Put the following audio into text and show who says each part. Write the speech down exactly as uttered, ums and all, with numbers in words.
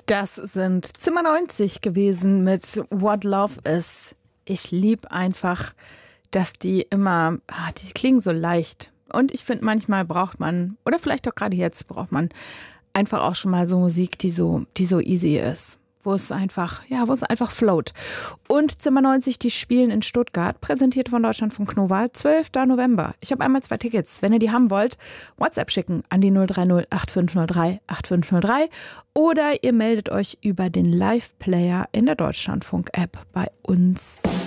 Speaker 1: Das sind Zimmer neunzig gewesen mit What Love Is. Ich liebe einfach, dass die immer, ah, die klingen so leicht. Und ich finde, manchmal braucht man, oder vielleicht auch gerade jetzt braucht man einfach auch schon mal so Musik, die so, die so easy ist. Wo es einfach, ja, wo es einfach float. Und Zimmer neunzig, die spielen in Stuttgart, präsentiert von Deutschlandfunk Nova, zwölften November. Ich habe einmal zwei Tickets. Wenn ihr die haben wollt, WhatsApp schicken an die null drei null acht fünf null drei acht fünf null drei oder ihr meldet euch über den Live-Player in der Deutschlandfunk-App bei uns.